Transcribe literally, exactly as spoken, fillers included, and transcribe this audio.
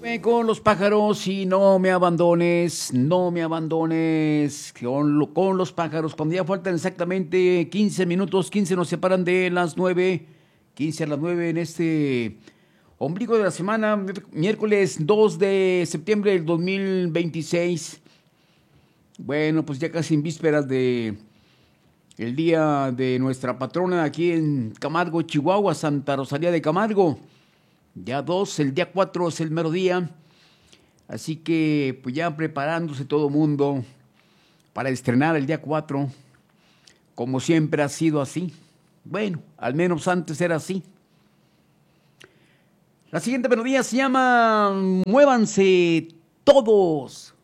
Con los pájaros y no me abandones, no me abandones con, lo- con los pájaros. Cuando ya faltan exactamente quince minutos, quince nos separan de las nueve, quince a las nueve en este ombligo de la semana, mier- miércoles dos de septiembre del dos mil veintiséis. Bueno, pues ya casi en vísperas de el día de nuestra patrona aquí en Camargo, Chihuahua, Santa Rosalía de Camargo. Ya dos, el día cuatro es el mero día. Así que pues ya preparándose todo mundo para estrenar el día cuatro, como siempre ha sido así. Bueno, al menos antes era así. La siguiente melodía se llama Muévanse todos.